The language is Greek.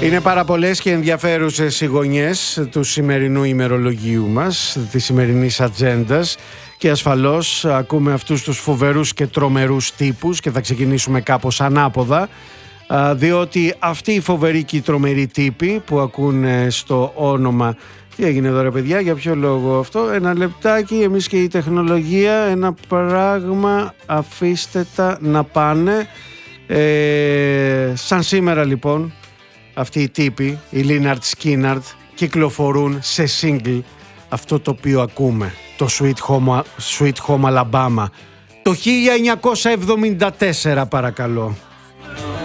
Είναι πάρα πολλές και ενδιαφέρουσες οι γωνιές του σημερινού ημερολογίου μας, της σημερινής ατζέντας, και ασφαλώς ακούμε αυτούς τους φοβερούς και τρομερούς τύπους και θα ξεκινήσουμε κάπως ανάποδα, διότι αυτοί οι φοβεροί και οι τρομεροί τύποι που ακούνε στο όνομα... Τι έγινε εδώ ρε παιδιά, για ποιο λόγο αυτό? Ένα λεπτάκι, εμείς και η τεχνολογία, ένα πράγμα, αφήστε τα να πάνε. Σαν σήμερα λοιπόν, αυτοί οι τύποι, οι Λίναρτ Σκίναρτ, κυκλοφορούν σε single αυτό το οποίο ακούμε, το Sweet Home Alabama, το 1974 παρακαλώ.